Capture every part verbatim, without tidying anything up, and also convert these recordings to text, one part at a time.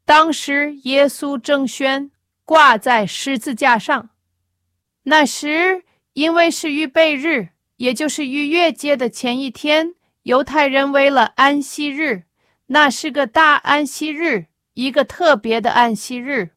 当时耶稣正悬挂在十字架上。那时因为是预备日，也就是逾越节的前一天，犹太人为了安息日，那是个大安息日，一个特别的安息日，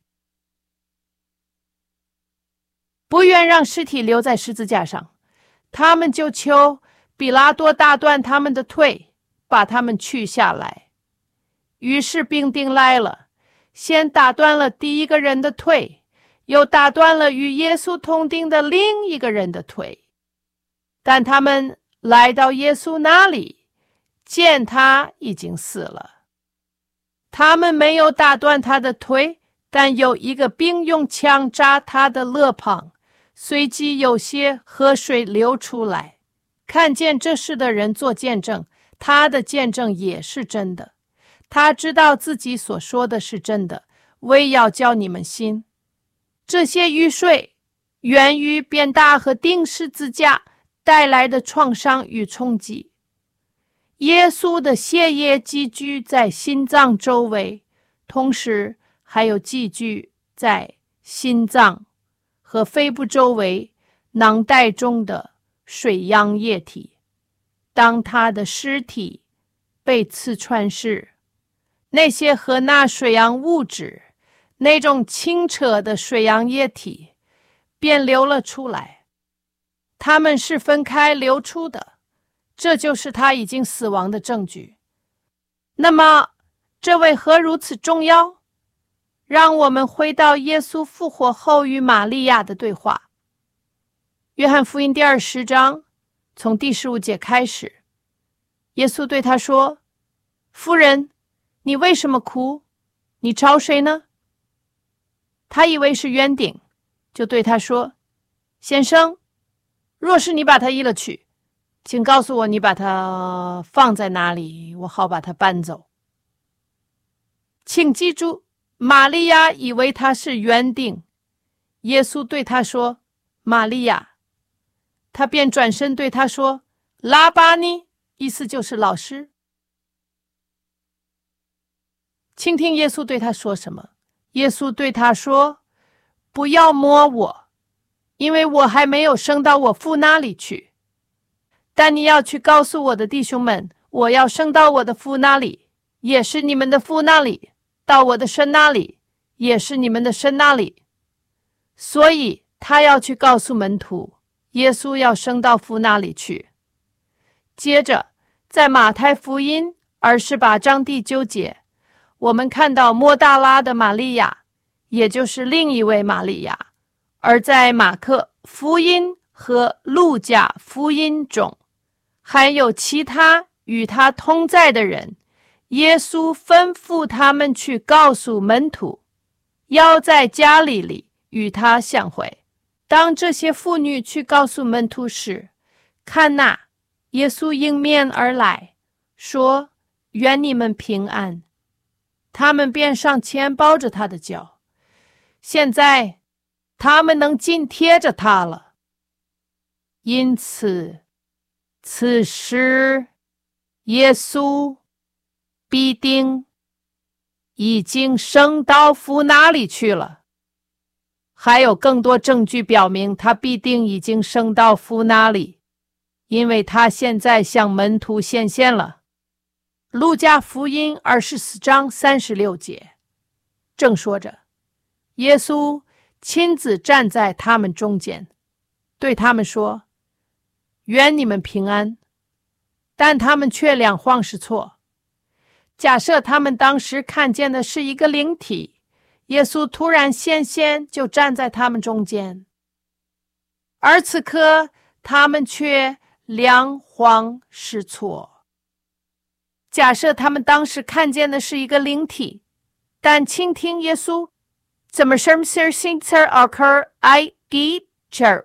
不愿让尸体留在十字架上，他们就求比拉多打断他们的腿，把他们取下来。于是兵丁来了，先打断了第一个人的腿，又打断了与耶稣同钉的另一个人的腿。但他们来到耶稣那里，见他已经死了。他们没有打断他的腿，但有一个兵用枪扎他的肋旁，随即有些河水流出来。看见这事的人做见证，他的见证也是真的。他知道自己所说的是真的，为要叫你们信。这些雨水源于鞭打和钉十字架带来的创伤与冲击。耶稣的血液积聚在心脏周围，同时还有积聚在心脏和肺部周围囊袋中的水样液体。当他的尸体被刺穿时，那些和那水样物质，那种清澈的水样液体便流了出来。它们是分开流出的，这就是他已经死亡的证据。那么这为何如此重要？让我们回到耶稣复活后与玛利亚的对话。约翰福音第二十章从第十五节开始，耶稣对他说：夫人，你为什么哭？你找谁呢？他以为是园丁，就对他说：先生，若是你把他医了去，请告诉我你把他放在哪里，我好把他搬走。请记住，玛利亚以为他是园丁。耶稣对他说：玛利亚。他便转身对他说：拉巴尼，意思就是老师。倾听耶稣对他说什么。耶稣对他说：不要摸我，因为我还没有升到我父那里去。但你要去告诉我的弟兄们，我要升到我的父那里，也是你们的父那里，到我的神那里，也是你们的神那里。所以他要去告诉门徒，耶稣要升到父那里去。接着在马太福音二十八章第九节，我们看到抹大拉的玛利亚，也就是另一位玛利亚。而在马可福音和路加福音中，还有其他与他同在的人。耶稣吩咐他们去告诉门徒，要在加利利与他相会。当这些妇女去告诉门徒时，看哪，耶稣迎面而来，说：愿你们平安。他们便上前抱着他的脚。现在他们能紧贴着他了。因此此时耶稣必定已经升到父那里去了。还有更多证据表明他必定已经升到父那里，因为他现在向门徒显现了。路加福音二十四章三十六节，正说着，耶稣亲自站在他们中间，对他们说：愿你们平安。但他们却两晃失措。假设他们当时看见的是一个灵体，耶稣突然显现，就站在他们中间，而此刻他们却两晃失措。假设他们当时看见的是一个灵体，但倾听耶稣怎么什么事情才 occur I get cher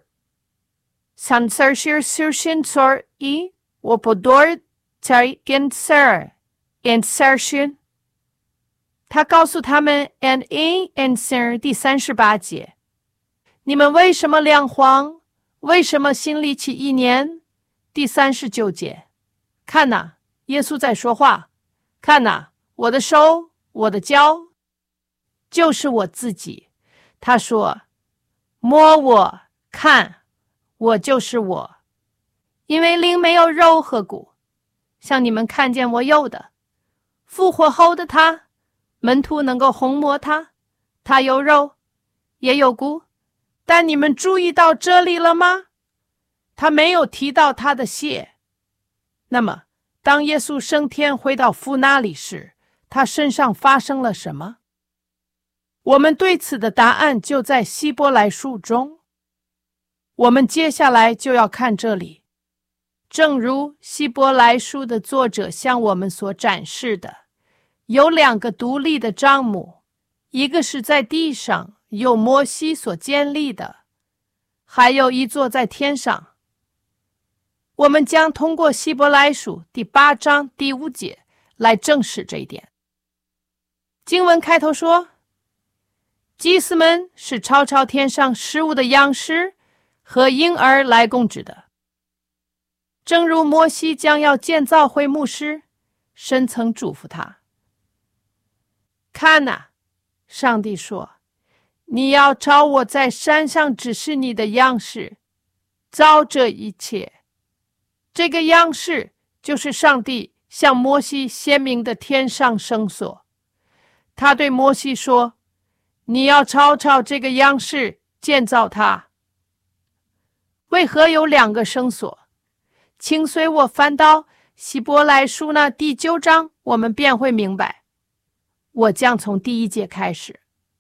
san ser shir sur shin sor i我不多在 gen ser insertion。他告诉他们 and in answer 第三十八节，你们为什么两晃？为什么心里起意念？第三十九节，看哪，耶稣在说话，看哪，我的手，我的脚。 就是我自己。他说，摸我，看，我就是我。因为灵没有肉和骨，像你们看见我有的。复活后的他，门徒能够哄摸他，他有肉，也有骨。但你们注意到这里了吗？他没有提到他的血。那么，当耶稣升天回到父那里时，他身上发生了什么？我们对此的答案就在希伯来书中。我们接下来就要看这里。正如希伯来书的作者向我们所展示的，有两个独立的帐幕，一个是在地上由摩西所建立的，还有一座在天上。我们将通过希伯来书第八章第五节来证实这一点。经文开头说，祭司们是超超天上事物的样式和婴儿来供职的。正如摩西将要建造会幕时，神曾嘱咐他。看哪，上帝说，你要照我在山上指示你的样式造这一切。这个样式就是上帝向摩西鲜明的天上圣所。他对摩西说，你要照照这个样式建造它。为何有两个圣所？请随我翻到希伯来书那第九章，我们便会明白。我将从第一节开始。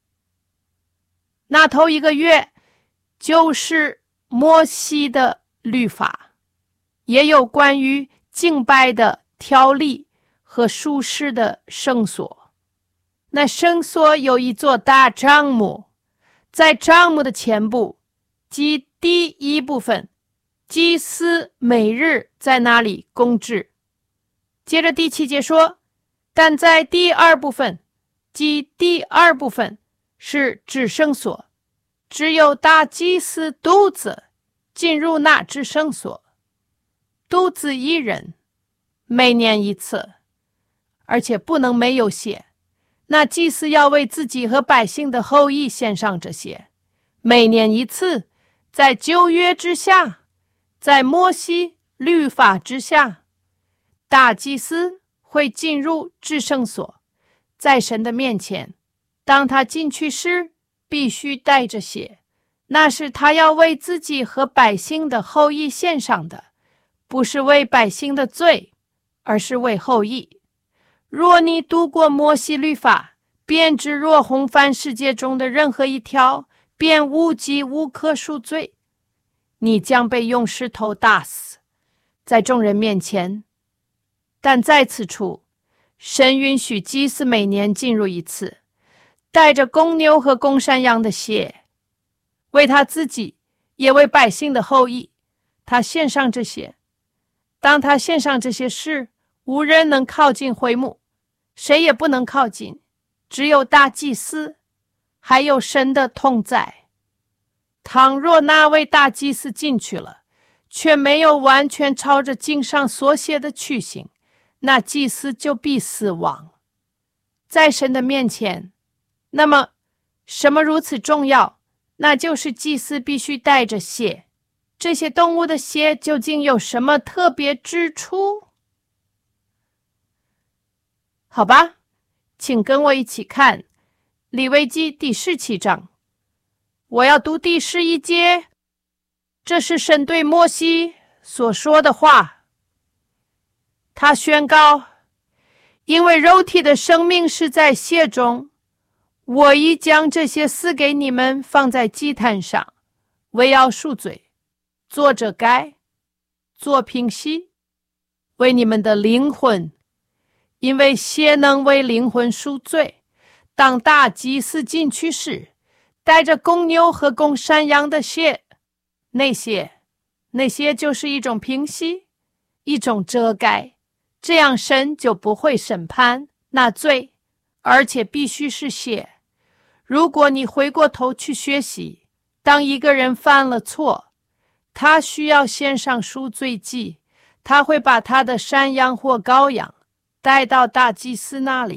那头一个月就是摩西的律法，也有关于敬拜的条例和属世的圣所。那圣所有一座大帐幕，在帐幕的前部，即第一部分，祭司每日在那里供职。接着第七节说，但在第二部分，即第二部分是至圣所，只有大祭司独自进入那至圣所，独自一人，每年一次，而且不能没有血。那祭司要为自己和百姓的后裔献上这些，每年一次，在旧约之下，在摩西律法之下，大祭司会进入至圣所，在神的面前，当他进去时，必须带着血，那是他要为自己和百姓的后裔献上的，不是为百姓的罪，而是为后裔。若你读过摩西律法，便知若红凡世界中的任何一条，便无迹无可赎罪，你将被用石头打死，在众人面前。但在此处，神允许祭司每年进入一次，带着公牛和公山羊的血，为他自己也为百姓的后裔，他献上这些。当他献上这些事，无人能靠近会幕，谁也不能靠近，只有大祭司，还有神的同在。倘若那位大祭司进去了，却没有完全朝着经上所写的去行，那祭司就必死亡在神的面前。那么什么如此重要？那就是祭司必须带着血。这些动物的血究竟有什么特别之处？好吧，请跟我一起看利未记第十七章。我要读第十一节，这是神对摩西所说的话。他宣告，因为肉体的生命是在血中，我已将这些赐给你们放在祭坛上，为要赎罪，做这该，做平息，为你们的灵魂，因为血能为灵魂赎罪。当大祭司进去时，带着公牛和公山羊的血，那些那些就是一种平息，一种遮盖，这样神就不会审判那罪，而且必须是血。如果你回过头去学习，当一个人犯了错，他需要献上赎罪祭，他会把他的山羊或羔羊带到大祭司那里，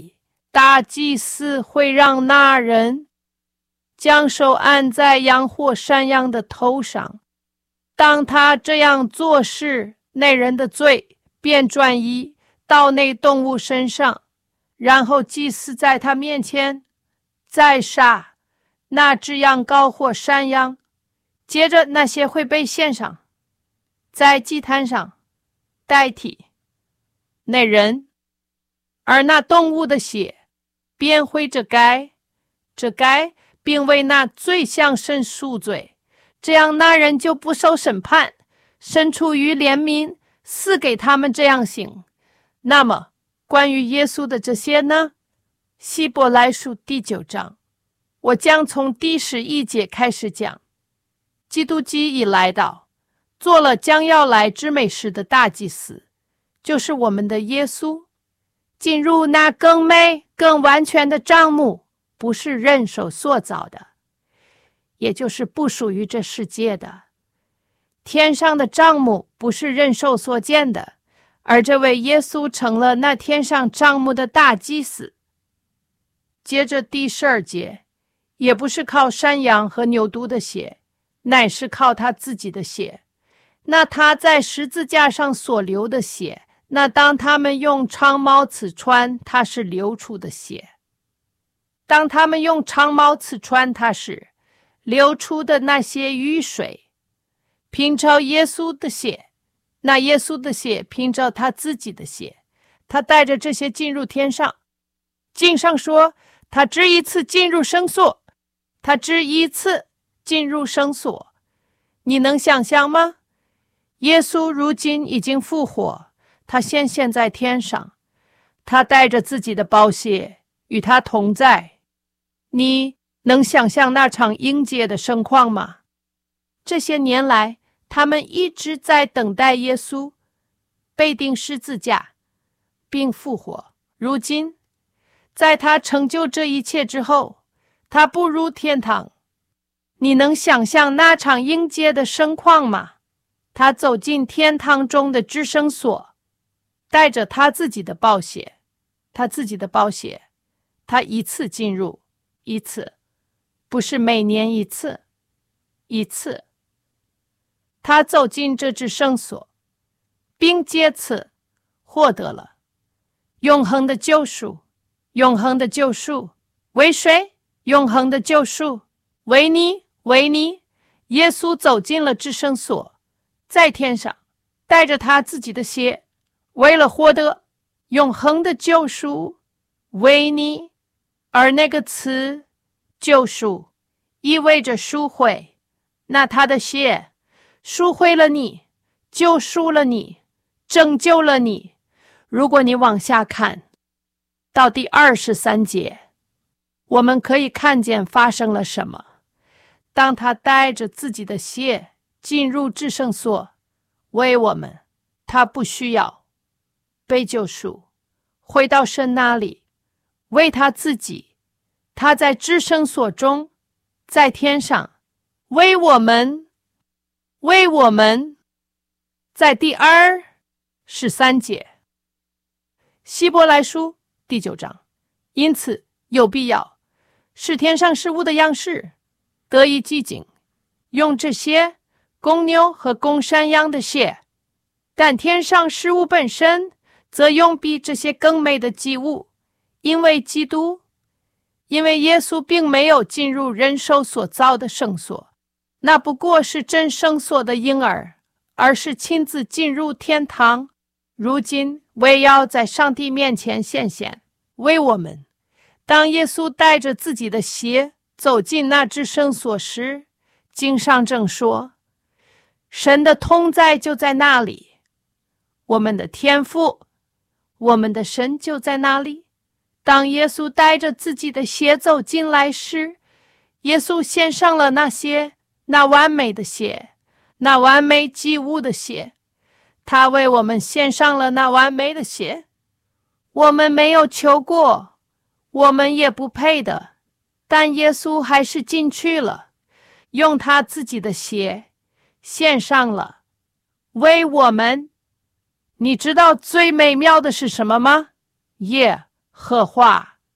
大祭司会让那人将手按在羊或山羊的头上，当他这样做时，那人的罪便转移到那动物身上，然后祭司在他面前再杀那只羊羔或山羊，接着那些会被献上，在祭坛上代替那人，而那动物的血便会遮盖遮盖并为那罪向神赎罪，这样那人就不受审判，神出于怜悯赐给他们这样行。那么关于耶稣的这些呢？希伯来书第九章，我将从第十一节开始讲。基督既已来到，做了将要来之美事的大祭司，就是我们的耶稣，进入那更美更完全的帐幕，不是人手所造的，也就是不属于这世界的。天上的帐幕不是人手所建的，而这位耶稣成了那天上帐幕的大祭司。接着第十二节，也不是靠山羊和牛犊的血，乃是靠他自己的血。那他在十字架上所流的血，那当他们用长矛刺穿，他是流出的血。当他们用长矛刺穿他时，流出的那些雨水，凭着耶稣的血，那耶稣的血凭着他自己的血，他带着这些进入天上。经上说，他只一次进入圣所，他只一次进入圣所。你能想象吗？耶稣如今已经复活，他现现在天上，他带着自己的宝血与他同在。你能想象那场迎接的盛况吗？这些年来，他们一直在等待耶稣被钉十字架并复活。如今在他成就这一切之后，他步入天堂。你能想象那场迎接的盛况吗？他走进天堂中的至圣所，带着他自己的宝血，他自己的宝血，他一次进入，一次，不是每年一次，一次。他走进这至圣所，并借此获得了永恒的救赎。永恒的救赎为谁？永恒的救赎为你，为你。耶稣走进了至圣所，在天上带着他自己的血，为了获得永恒的救赎为你。而那个词救赎意味着赎回，那他的血赎回了你，救赎了你，拯救了你。如果你往下看到第二十三节，我们可以看见发生了什么。当他带着自己的血进入至圣所，为我们，他不需要被救赎，回到神那里，为他自己，他在至圣所中，在天上，为我们，为我们。在第二十三节，希伯来书第九章，因此有必要使天上事物的样式得以寂静，用这些公牛和公山羊的血，但天上事物本身则用比这些更美的祭物，因为基督，因为耶稣并没有进入人手所造的圣所，那不过是真圣所的婴儿，而是亲自进入天堂，如今为要在上帝面前显现，为我们。当耶稣带着自己的血走进那至圣所时，经上正说，神的同在就在那里，我们的天父，我们的神就在那里。当耶稣带着自己的血走进来时，耶稣献上了那些那完美的血，那完美祭物的血，他为我们献上了那完美的血。我们没有求过，我们也不配的，但耶稣还是进去了，用他自己的血献上了，为我们。你知道最美妙的是什么吗？耶和华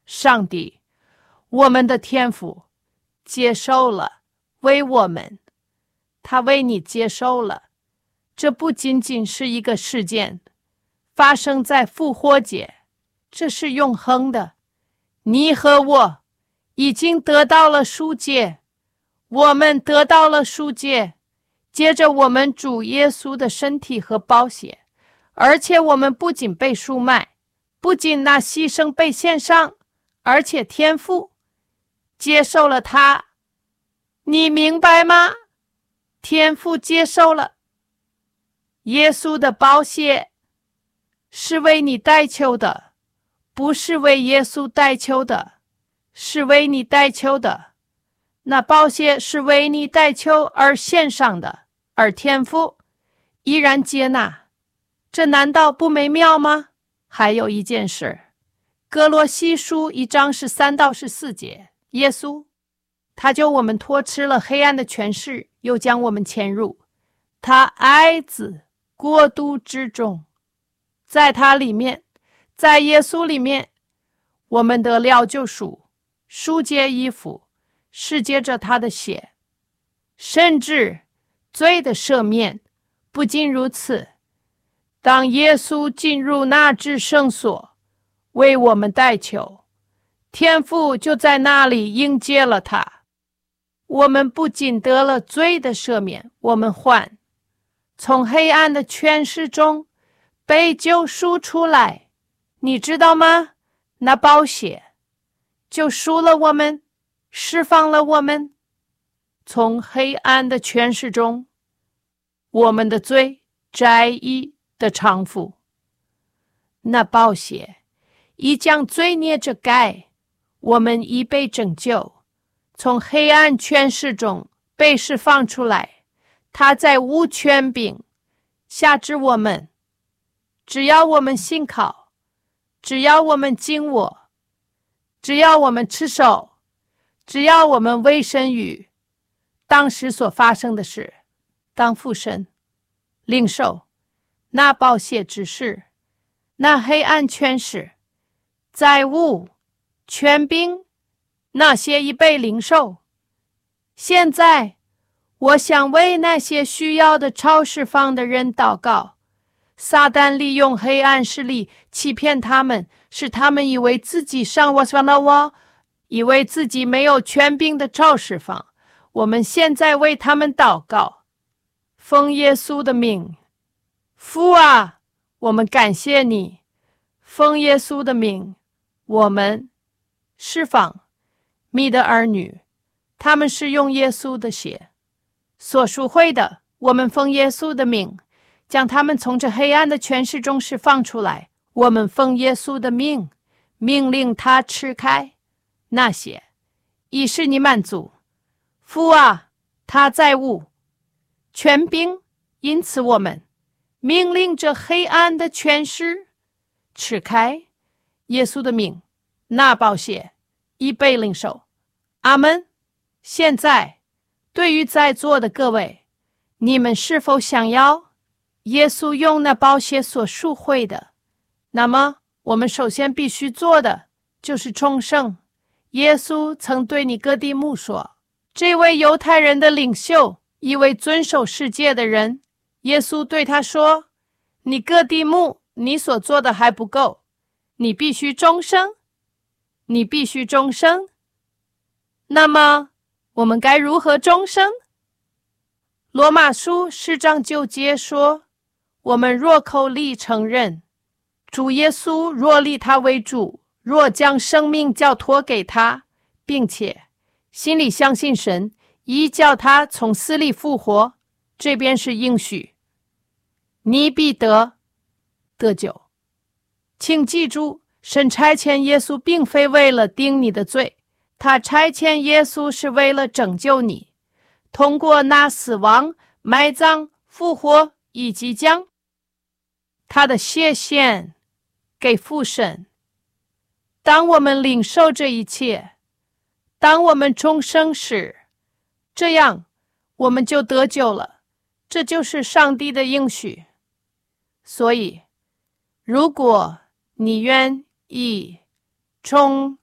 上帝，我们的天父接受了为我们，他为你接受了。这不仅仅是一个事件，发生在复活节，这是永恒的。你和我已经得到了赎解，我们得到了赎解，接着我们主耶稣的身体和宝血，而且我们不仅被赎买，不仅那牺牲被献上，而且天父接受了他。你明白吗？天父接受了。耶稣的宝血是为你代求的，不是为耶稣代求的，是为你代求的。那宝血是为你代求而献上的，而天父依然接纳，这难道不美妙吗？还有一件事，哥罗西书一章十三到十四节，耶稣他救我们脱吃了黑暗的权势，又将我们迁入他爱子国度之中。在他里面，在耶稣里面，我们得了救赎，赎解衣服是借着他的血，甚至罪的赦免。不仅如此，当耶稣进入那至圣所为我们代求，天父就在那里迎接了他。我们不仅得了罪的赦免，我们还从黑暗的权势中被救赎出来。你知道吗？那宝血救赎了我们，释放了我们从黑暗的权势中，我们的罪债役的偿付。那宝血已将罪孽遮盖，我们已被拯救，从黑暗权势中被释放出来。他在无权柄辖制我们，只要我们信靠，只要我们敬我，只要我们持守，只要我们委身于当时所发生的事，当父神领受那宝血之事，那黑暗权势债务权柄，那些已被领受。现在我想为那些需要的超释放的人祷告。撒旦利用黑暗势力欺骗他们，使他们以为自己上我上了我，以为自己没有权柄的超释放。我们现在为他们祷告，奉耶稣的名，父啊，我们感谢你，奉耶稣的名，我们释放你的儿女，他们是用耶稣的血所赎回的。我们奉耶稣的名，将他们从这黑暗的权势中释放出来。我们奉耶稣的名，命令他吃开那些已使你满足。父啊，他在无权柄，因此我们命令这黑暗的权势吃开。耶稣的名，那宝血已被领受。阿们。现在对于在座的各位，你们是否想要耶稣用那宝血所赎回的？那么我们首先必须做的就是重生。耶稣曾对尼哥底母说，这位犹太人的领袖，一位遵守世界的人，耶稣对他说，尼哥底母，你所做的还不够，你必须重生，你必须重生。那么我们该如何重生？罗马书十章九节说，我们若口里承认主耶稣，若立他为主，若将生命交托给他，并且心里相信神已叫他从死里复活，这边是应许，你必得得救。请记住，神差遣耶稣并非为了定你的罪，他差遣耶稣是为了拯救你，通过那死亡、埋葬、复活以及将他的血献给父神。当我们领受这一切，当我们重生时，这样我们就得救了。这就是上帝的应许。所以如果你愿意重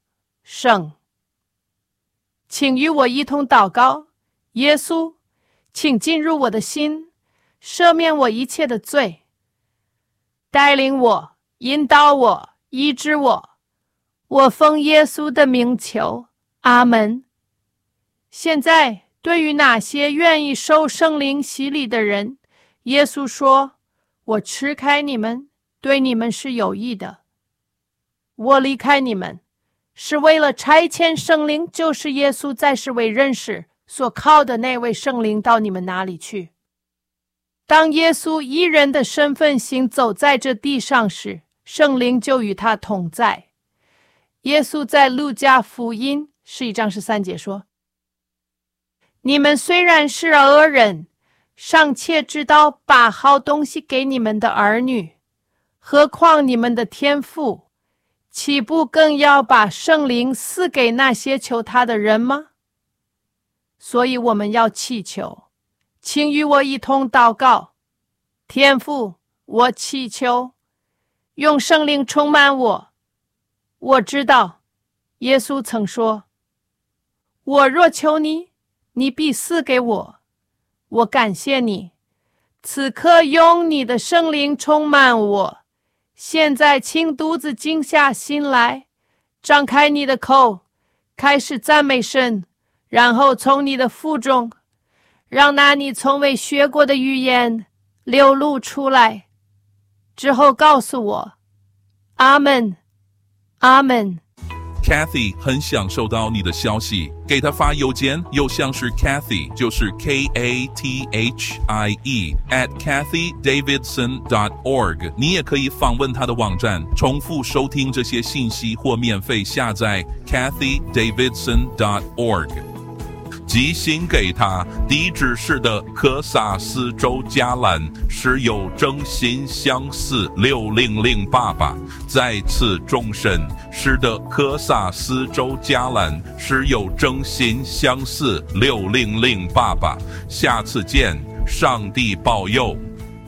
圣。请与我一同祷告。耶稣，请进入我的心，赦免我一切的罪，带领我，引导我，医治我。我奉耶稣的名求，阿门。现在，对于那些愿意受圣灵洗礼的人，耶稣说，我斥开你们，对你们是有益的。我离开你们，是为了差遣圣灵，就是耶稣在世为人时所靠的那位圣灵到你们哪里去。当耶稣以人的身份行走在这地上时，圣灵就与他同在。耶稣在路加福音十一章十三节说，你们虽然是恶人，尚且知道把好东西给你们的儿女，何况你们的天父岂不更要把圣灵赐给那些求他的人吗？所以我们要祈求，请与我一同祷告。天父，我祈求用圣灵充满我。我知道耶稣曾说，我若求你，你必赐给我。我感谢你，此刻用你的圣灵充满我。现在请独自静下心来，张开你的口，开始赞美神，然后从你的腹中，让那你从未学过的语言流露出来，之后告诉我，阿们，阿们。 Kathy 很想收到你的消息，给她发邮件，邮箱是 Kathy， 就是 K A T H I E at kathy davidson dot org。 你也可以访问她的网站，重复收听这些信息或免费下载 kathy davidson dot org。寄信给他，地址是的科萨斯州加兰，是有真心相似六零零八八。再次重申，是的科萨斯州加兰，是有真心相似六零零八八。下次见，上帝保佑。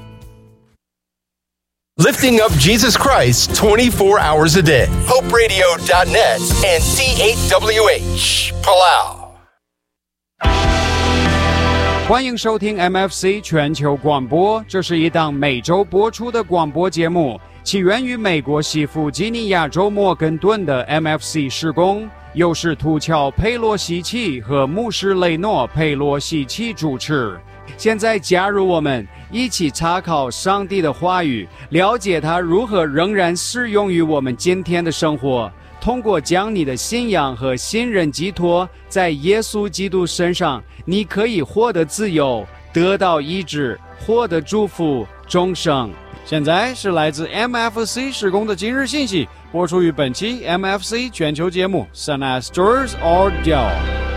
Lifting up Jesus Christ twenty-four hours a day. hope radio dot net and C eight W H Palau。 欢迎收听 M F C 全球广播，这是一档每周播出的广播节目，起源于美国西弗吉尼亚州莫根顿的 M F C 事工，由是图乔佩洛西奇和牧师雷诺佩洛西奇主持。现在加入我们，一起查考上帝的话语，了解他如何仍然适用于我们今天的生活。通过将你的信仰和信任寄托在耶稣基督身上，你可以获得自由，得到医治，获得祝福，终生。现在是来自 M F C 事工的今日信息，播出于本期 M F C 全球节目 Sun Astors Audio。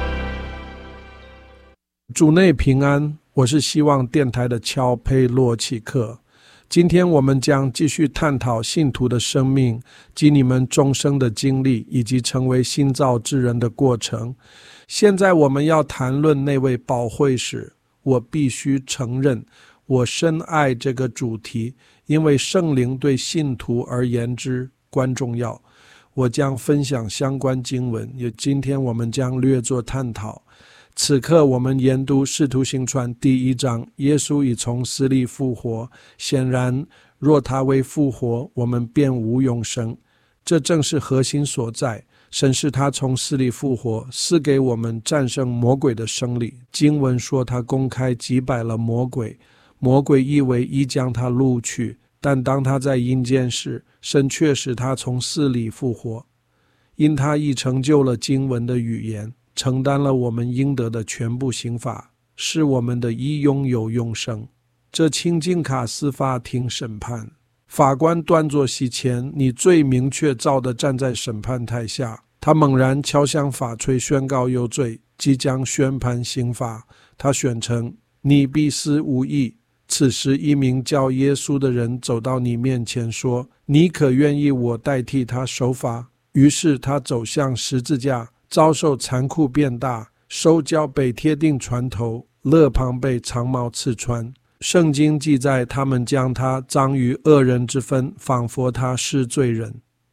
主内平安，我是希望电台的乔佩洛奇克。今天我们将继续探讨信徒的生命及你们终生的经历，以及成为新造之人的过程。现在我们要谈论那位保惠师。我必须承认，我深爱这个主题，因为圣灵对信徒而言之关重要。我将分享相关经文，也今天我们将略作探讨。此刻我们研读使徒行传第一章，耶稣已从死里复活，显然若他未复活，我们便无永生。这正是核心所在。神是他从死里复活，赐给我们战胜魔鬼的胜利。经文说他公开击败了魔鬼，魔鬼以为已将他录取，但当他在阴间时，神却使他从死里复活，因他已成就了经文的语言，承担了我们应得的全部刑罚，使我们的义拥有永生。这清净卡司法庭审判，法官端坐席前，你最明确照地站在审判台下。他猛然敲响法槌，宣告有罪，即将宣判刑罚。他宣称你必死无疑。此时一名叫耶稣的人走到你面前说，你可愿意我代替他受罚？于是他走向十字架，遭受残酷鞭打，手脚被铁钉穿头，肋旁被长矛刺穿。圣经记载，他们将他葬于恶人之分，仿佛他是罪人。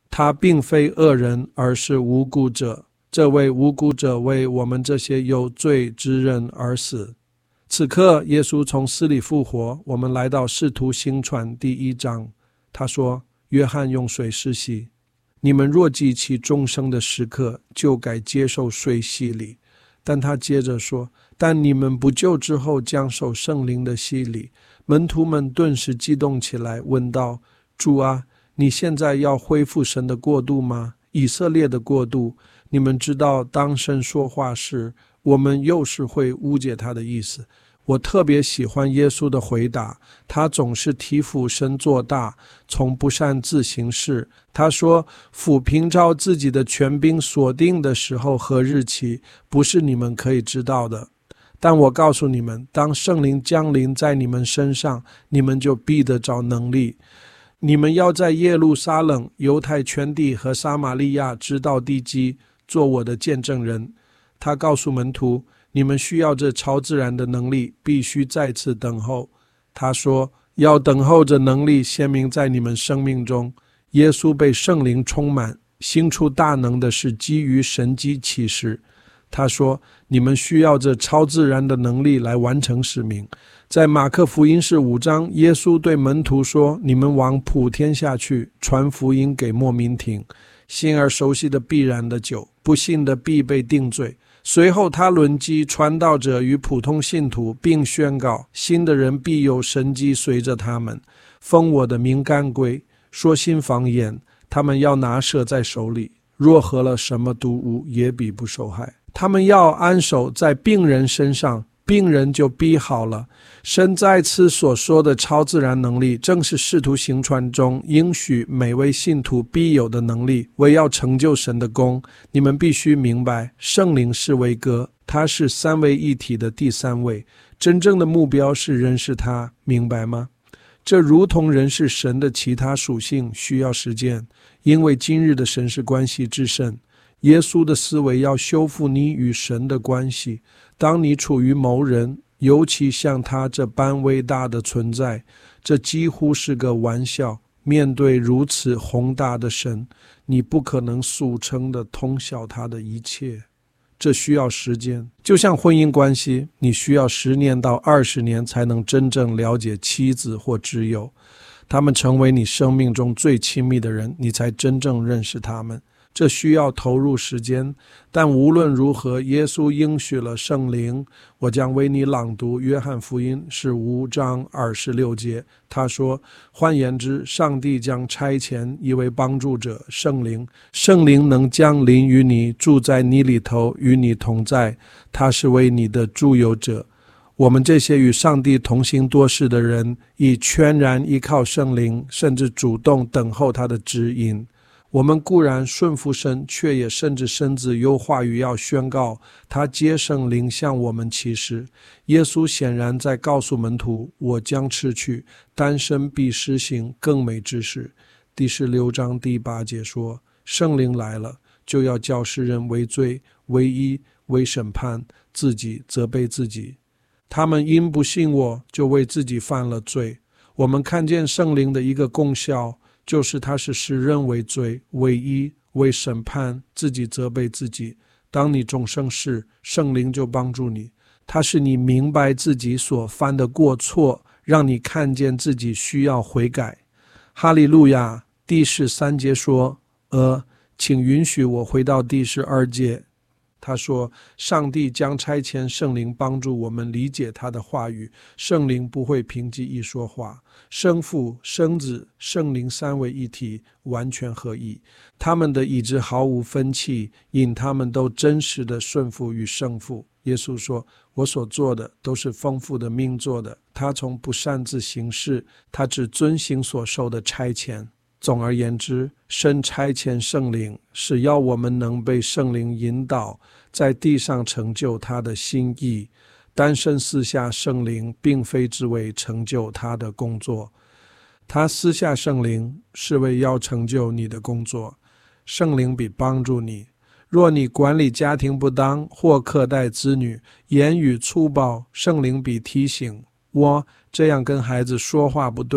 他并非恶人，而是无辜者。这位无辜者为我们这些有罪之人而死。此刻耶稣从死里复活，我们来到使徒行传第一章。他说，约翰用水施洗，你们若记其终生的时刻，就该接受水洗礼。但他接着说，但你们不救之后将受圣灵的洗礼。门徒们顿时激动起来，问道，主啊，你现在要恢复神的国度吗？以色列的国度。你们知道当神说话时，我们又是会误解他的意思。我特别喜欢耶稣的回答，他总是提父神做大，从不擅自行事。他说，父凭照自己的权柄所定的时候和日期，不是你们可以知道的。但我告诉你们，当圣灵降临在你们身上，你们就必得着能力。你们要在耶路撒冷、犹太全地和撒玛利亚直到地极，做我的见证人。他告诉门徒，你们需要这超自然的能力，必须再次等候。他说，要等候这能力显明在你们生命中。耶稣被圣灵充满，行出大能的是基于神迹启示。他说，你们需要这超自然的能力来完成使命。在马可福音是五章，耶稣对门徒说，你们往普天下去，传福音给莫民听。信而熟悉的必然的酒，不信的必被定罪。随后他轮击传道者与普通信徒，并宣告，信的人必有神迹随着他们，奉我的名赶鬼，说新方言，他们要拿蛇在手里，若喝了什么毒物，也必不受害。他们要安手在病人身上，病人就必好了。神在此所说的超自然能力，正是使徒行传中应许每位信徒必有的能力，为要成就神的功。你们必须明白，圣灵是位格，他是三位一体的第三位，真正的目标是认识他，明白吗？这如同人是神的其他属性，需要实践，因为今日的神是关系至深。耶稣的思维要修复你与神的关系。当你处于某人，尤其像他这般伟大的存在，这几乎是个玩笑。面对如此宏大的神，你不可能速成地通晓他的一切，这需要时间。就像婚姻关系，你需要十年到二十年才能真正了解妻子或挚友，他们成为你生命中最亲密的人，你才真正认识他们。这需要投入时间，但无论如何，耶稣应许了圣灵。我将为你朗读约翰福音是五章二十六节。他说，换言之，上帝将差遣一位帮助者，圣灵。圣灵能降临于你，住在你里头，与你同在。他是为你的助佑者。我们这些与上帝同行多时的人，已全然依靠圣灵，甚至主动等候他的指引。我们固然顺服神，却也甚至身子有话语要宣告，他接圣灵向我们启示。耶稣显然在告诉门徒，我将斥去，单身必施行更美之事。第十六章第八节说，圣灵来了，就要叫世人为罪、为义、为审判，自己责备自己。他们因不信我，就为自己犯了罪。我们看见圣灵的一个功效，就是他是使人为罪、为义、为审判，自己责备自己。当你终生事，圣灵就帮助你，他使你明白自己所犯的过错，让你看见自己需要悔改。哈利路亚。第十三节说，呃，请允许我回到第十二节。他说，上帝将差遣圣灵帮助我们理解他的话语，圣灵不会凭记忆说话。圣父、圣子、圣灵三位一体，完全合一，他们的意志毫无分歧，因他们都真实的顺服于圣父。耶稣说，我所做的都是丰富的命做的，他从不擅自行事，他只遵行所受的差遣。总而言之，神差遣圣灵，是要我们能被圣灵引导，在地上成就他的心意。单身私下圣灵，并非只为成就他的工作，他私下圣灵是为要成就你的工作。圣灵必帮助你。若你管理家庭不当，或苛待子女，言语粗暴，圣灵必提醒我这样跟孩子说话不对。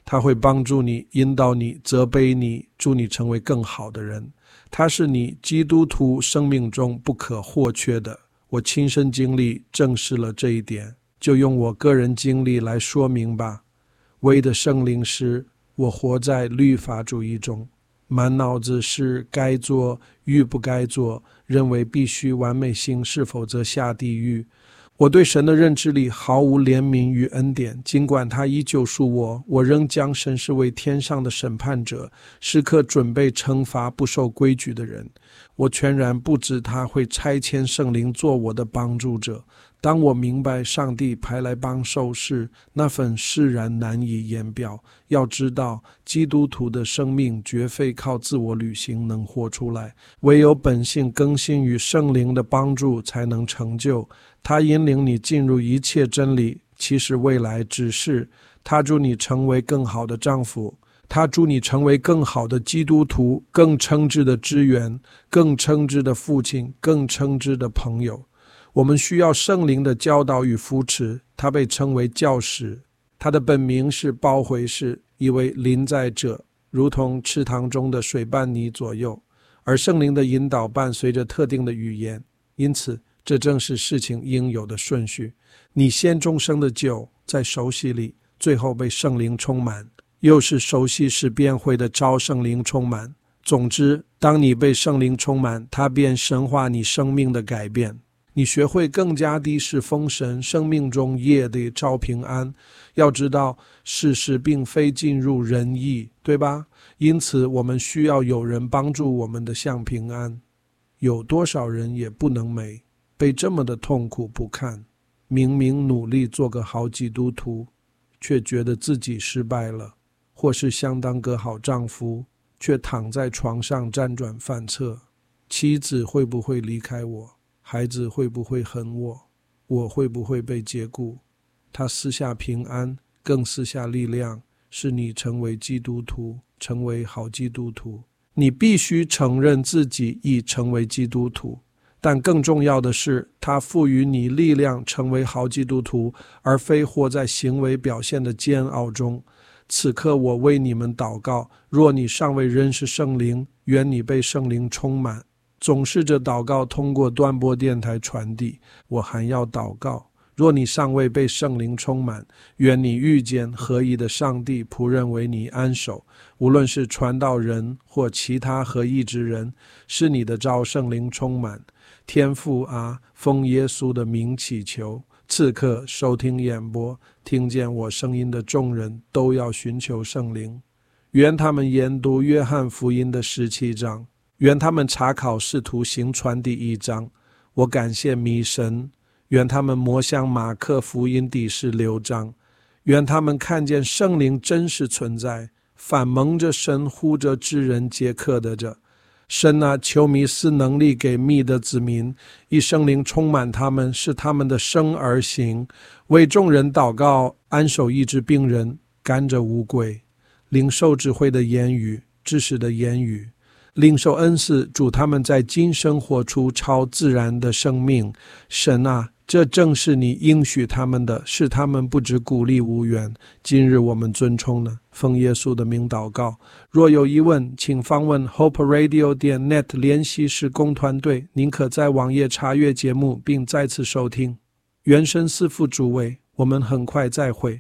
他会帮助你，引导你，责备你，助你成为更好的人。他是你基督徒生命中不可或缺的。我亲身经历证实了这一点，就用我个人经历来说明吧。为的圣灵时，我活在律法主义中，满脑子是该做与不该做，认为必须完美行事，否则下地狱。我对神的认知里毫无怜悯与恩典，尽管他已救赎我，我仍将神视为天上的审判者，时刻准备惩罚不守规矩的人。我全然不知他会差遣圣灵做我的帮助者。当我明白上帝派来帮手时，那份释然难以言表。要知道，基督徒的生命绝非靠自我旅行能活出来，唯有本性更新与圣灵的帮助才能成就。他引领你进入一切真理，其实未来只是他助你成为更好的丈夫，他助你成为更好的基督徒，更称职的支援，更称职的父亲，更称职的朋友。我们需要圣灵的教导与扶持，他被称为教师，他的本名是包回士，意为临在者，如同池塘中的水伴你左右，而圣灵的引导伴随着特定的语言，因此这正是事情应有的顺序。你先终生的救，在熟悉里，最后被圣灵充满，又是熟悉时便会的召圣灵充满。总之，当你被圣灵充满，他便深化你生命的改变。你学会更加的侍奉神，生命中也得招平安。要知道，世事并非尽如人意，对吧？因此，我们需要有人帮助我们的向平安。有多少人也不能美，被这么的痛苦不堪，明明努力做个好基督徒，却觉得自己失败了，或是相当个好丈夫，却躺在床上辗转反侧。妻子会不会离开我？孩子会不会恨我？我会不会被解雇？他私下平安，更私下力量，是你成为基督徒，成为好基督徒。你必须承认自己已成为基督徒，但更重要的是，他赋予你力量成为好基督徒，而非活在行为表现的煎熬中。此刻我为你们祷告，若你尚未认识圣灵，愿你被圣灵充满。总是这祷告通过端播电台传递。我还要祷告，若你尚未被圣灵充满，愿你遇见合一的上帝仆人为你安守，无论是传道人或其他合一之人，是你的召圣灵充满。天父啊，奉耶稣的名祈求，此刻收听演播听见我声音的众人都要寻求圣灵。愿他们研读约翰福音的十七章，愿他们查考使徒行传第一章。我感谢弥神。愿他们摸向马可福音第十六章。愿他们看见圣灵真实存在，反蒙着神呼着之人皆可得着。神啊，求弥赐能力给密的子民，以圣灵充满他们，使他们的生而行。为众人祷告，安守医治病人，赶着污鬼，领受智慧的言语，知识的言语，领受恩赐，主他们在今生活出超自然的生命。神啊，这正是你应许他们的，使他们不知孤立无援。今日我们尊崇呢，奉耶稣的名祷告。若有疑问，请访问 hope radio 点 net 联系事工团队。您可在网页查阅节目并再次收听。愿神赐福诸位，我们很快再会。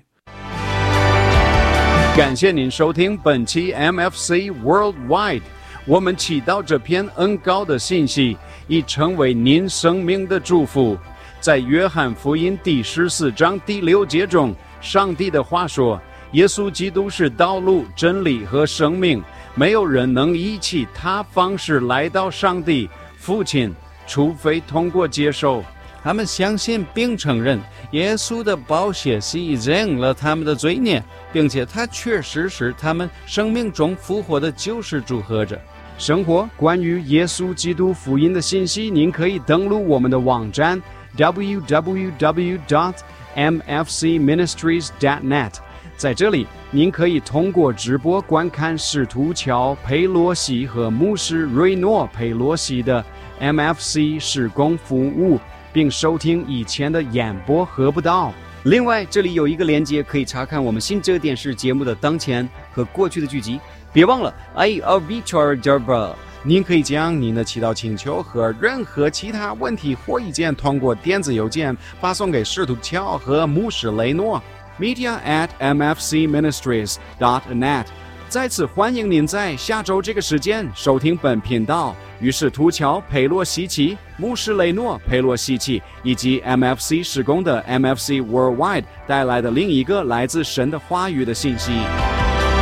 感谢您收听本期 M F C Worldwide。我们祈祷这篇恩膏的信息已成为您生命的祝福。在约翰福音第十四章第六节中，上帝的话说，耶稣基督是道路、真理和生命，没有人能以其他方式来到上帝父亲，除非通过接受。他们相信并承认耶稣的宝血洗净了他们的罪孽，并且他确实是他们生命中复活的救世主和者。生活关于耶稣基督福音的信息，您可以登录我们的网站 double-u double-u double-u dot m f c ministries dot net。 在这里您可以通过直播观看使徒乔佩罗西和牧师瑞诺佩罗西的 M F C 事工服务，并收听以前的演播和布道。 另外，这里有一个连接可以查看我们新哲电视节目的当前和过去的剧集。别忘了 I A Victor Derba。您可以将您的祈祷请求和任何其他问题或意见通过电子邮件发送给使徒乔和牧师雷诺 media at m f c ministries dot net。 再次欢迎您在下周这个时间收听本频道，与使徒乔佩洛西奇、牧师雷诺佩洛西奇以及 M F C 事工的 M F C Worldwide 带来的另一个来自神的话语的信息。